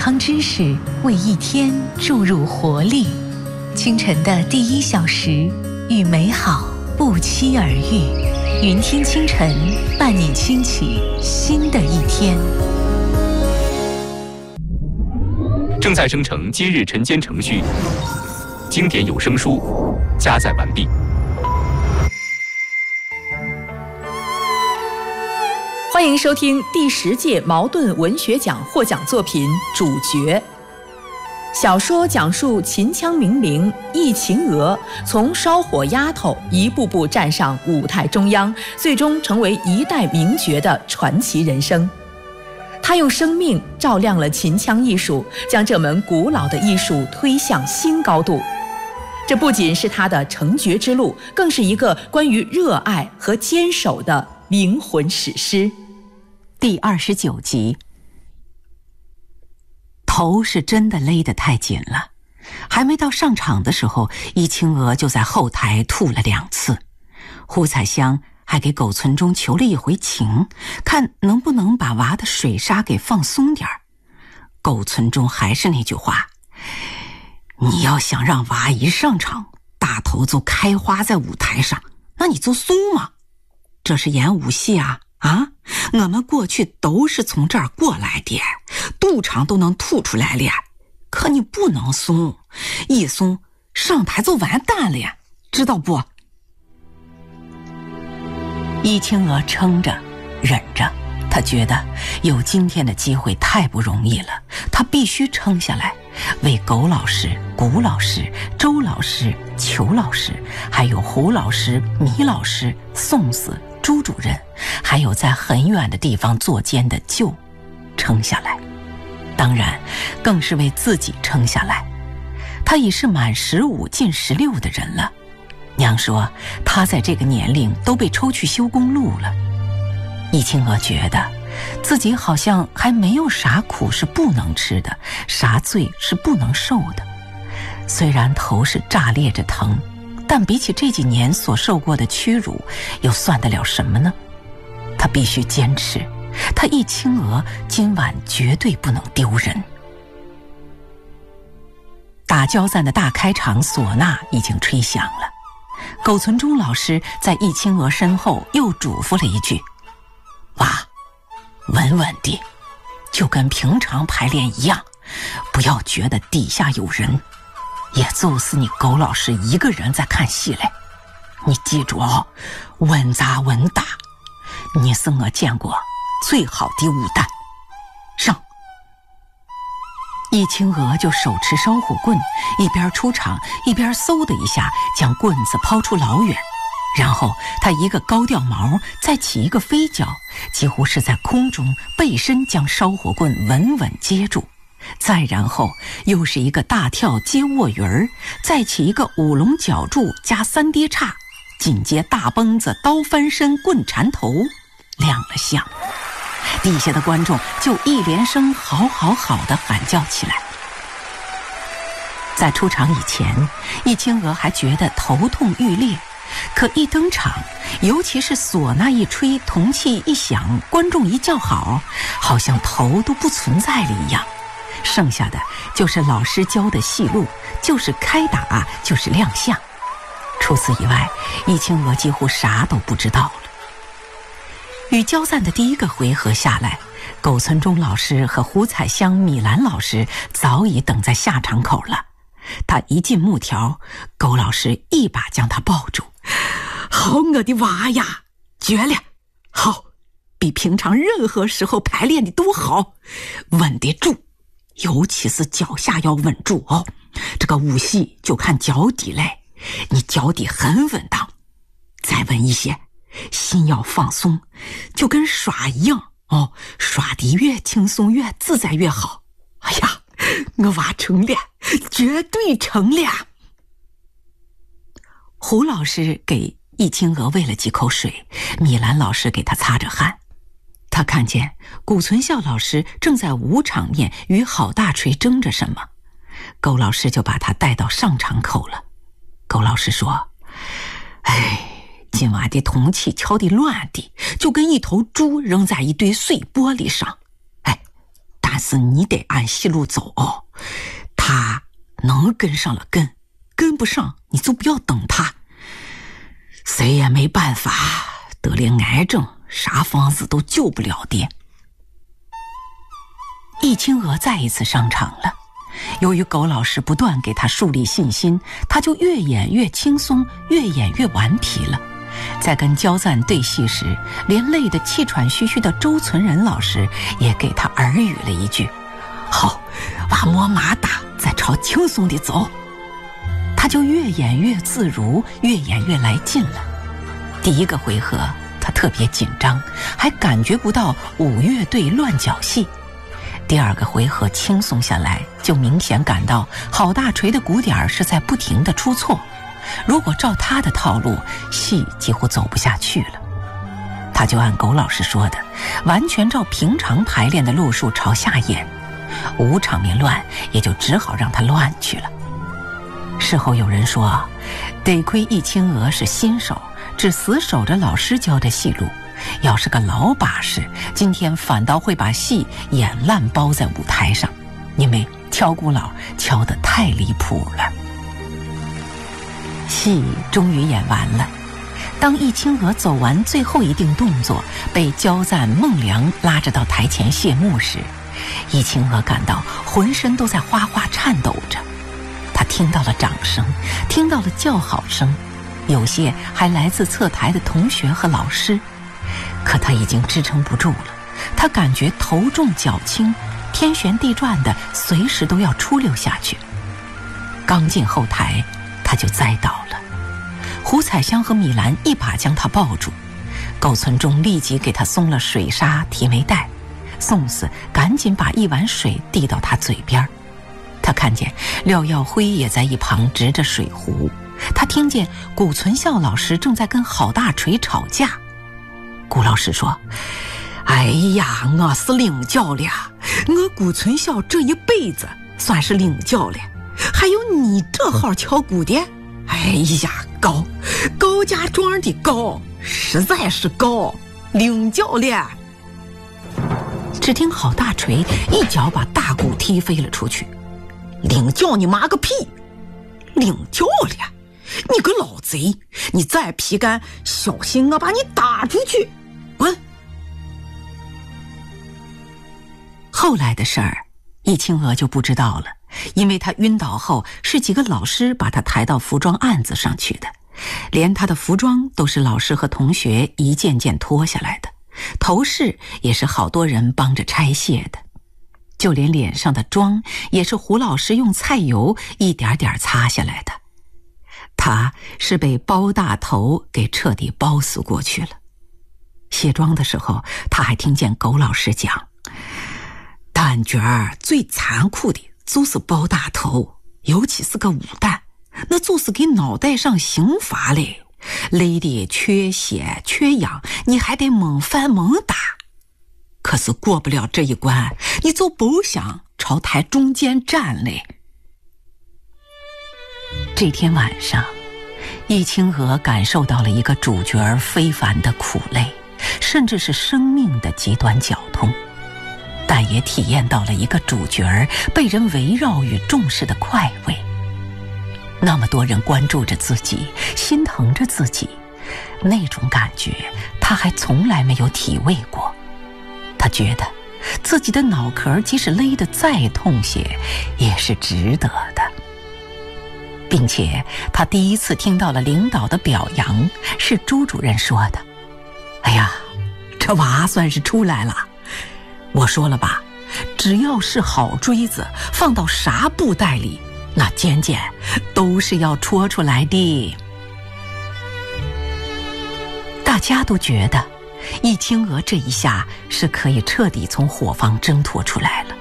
康知识为一天注入活力。清晨的第1小时，与美好不期而遇。云听清晨，伴你轻启新的一天。 正在生成今日晨间程序，经典有声书加载完毕。 欢迎收听第10届茅盾文学奖获奖作品《主角》。小说讲述秦腔名伶易秦娥从烧火丫头一步步站上舞台中央，最终成为一代名角的传奇人生。她用生命照亮了秦腔艺术，将这门古老的艺术推向新高度。这不仅是她的成角之路，更是一个关于热爱和坚守的灵魂史诗。 第29集。头是真的勒得太紧了，还没到上场的时候，易清娥就在后台吐了2次。胡彩香还给苟存中求了一回情，看能不能把娃的水纱给放松点儿。苟存中还是那句话，你要想让娃一上场大头就开花在舞台上，那你就松嘛。这是演武戏啊，我们过去都是从这儿过来的，肚肠都能吐出来了，可你不能松，一松上台就完蛋了，知道不？易清娥撑着忍着，她觉得有今天的机会太不容易了，她必须撑下来，为苟老师、谷老师、周老师、裘老师，还有胡老师、米老师、宋子、朱主任，还有在很远的地方作监的舅撑下来，当然更是为自己撑下来。他已是满15进16的人了，娘说他在这个年龄都被抽去修公路了。易清娥觉得自己好像还没有啥苦是不能吃的，啥罪是不能受的。虽然头是炸裂着疼，但比起这几年所受过的屈辱，又算得了什么呢？他必须坚持，他易清娥今晚绝对不能丢人。打交赞的大开场唢呐已经吹响了，苟存中老师在易清娥身后又嘱咐了一句：娃，稳稳地，就跟平常排练一样，不要觉得底下有人，也就是你苟老师一个人在看戏嘞。你记住哦，稳扎稳打，你是我见过最好的武旦。上！易清娥就手持烧火棍，一边出场一边嗖的一下将棍子抛出老远，然后他一个高吊毛，再起一个飞脚，几乎是在空中背身将烧火棍稳稳接住，再然后又是一个大跳接卧云儿，再起一个5龙脚柱加3跌叉，紧接大崩子刀翻身棍缠头，亮了相。底下的观众就一连声好好好地喊叫起来。在出场以前，易清娥还觉得头痛欲裂，可一登场，尤其是唢呐一吹，铜器一响，观众一叫好，好像头都不存在了一样。剩下的就是老师教的戏路，就是开打，就是亮相。除此以外，易清娥几乎啥都不知道了。与交赞的第1个回合下来，苟存中老师和胡彩香、米兰老师早已等在下场口了。他一进幕条，苟老师一把将他抱住：好，我的娃呀，绝了，好，比平常任何时候排练的都好，稳得住，尤其是脚下要稳住哦。这个武戏就看脚底嘞，你脚底很稳当，再稳一些，心要放松，就跟耍一样哦，耍得越轻松越自在越好。哎呀，我娃成了，绝对成了。胡老师给易清娥喂了几口水，米兰老师给他擦着汗。他看见谷存孝老师正在舞场面与郝大锤争着什么，苟老师就把他带到上场口了。苟老师说：今晚的铜器敲得乱的，就跟一头猪扔在一堆碎玻璃上。 但是你得按戏路走哦，他能跟上了跟不上你就不要等他。谁也没办法，得了癌症，啥方子都救不了的。易清娥再一次上场了，由于苟老师不断给他树立信心，他就越演越轻松，越演越顽皮了。在跟焦赞对戏时，连累得气喘吁吁的周存仁老师也给他耳语了一句：好，把摸马打，再朝轻松地走。他就越演越自如，越演越来劲了。第一个回合他特别紧张，还感觉不到五乐队乱搅戏。第二个回合轻松下来，就明显感到郝大锤的鼓点是在不停地出错。如果照他的套路，戏几乎走不下去了。他就按苟老师说的，完全照平常排练的路数朝下演，无场面乱，也就只好让他乱去了。事后有人说，得亏易清娥是新手，只死守着老师教的戏路，要是个老把式，今天反倒会把戏演烂包在舞台上，因为挑鼓佬敲得太离谱了。戏终于演完了，当易清娥走完最后一定动作，被焦赞、孟良拉着到台前谢幕时，易清娥感到浑身都在哗哗颤抖着。她听到了掌声，听到了叫好声，有些还来自侧台的同学和老师。可她已经支撑不住了，她感觉头重脚轻，天旋地转的，随时都要出溜下去。刚进后台，他就栽倒了。胡彩香和米兰一把将他抱住，苟存忠立即给他松了水纱提眉带，宋四赶紧把一碗水递到他嘴边。他看见廖耀辉也在一旁执着水壶，他听见谷存孝老师正在跟郝大锤吵架。谷老师说：哎呀，我是领教了，我谷存孝这一辈子算是领教了，还有你这号敲鼓的，哎呀，高家庄的高，实在是高，领教了。只听郝大锤一脚把大鼓踢飞了出去。领教你妈个屁！领教了，你个老贼，你再皮干，小心我把你打出去！滚！后来的事儿，易清娥就不知道了，因为她晕倒后是几个老师把她抬到服装案子上去的，连她的服装都是老师和同学一件件脱下来的，头饰也是好多人帮着拆卸的，就连脸上的妆也是胡老师用菜油一点点擦下来的。她是被包大头给彻底包死过去了。卸妆的时候，她还听见苟老师讲，旦角儿最残酷的就是包大头，尤其是个武旦，那就是给脑袋上刑罚嘞，累得缺血缺氧，你还得猛翻猛打。可是过不了这一关，你就不想朝台中间站嘞。这天晚上，易清娥感受到了一个主角非凡的苦累，甚至是生命的极端绞痛，但也体验到了一个主角被人围绕与重视的快慰。那么多人关注着自己，心疼着自己，那种感觉他还从来没有体味过。他觉得自己的脑壳即使勒得再痛些，也是值得的。并且他第一次听到了领导的表扬，是朱主任说的：哎呀，这娃算是出来了。我说了吧，只要是好锥子，放到啥布袋里，那尖尖都是要戳出来的。大家都觉得易清娥这一下是可以彻底从伙房挣脱出来了。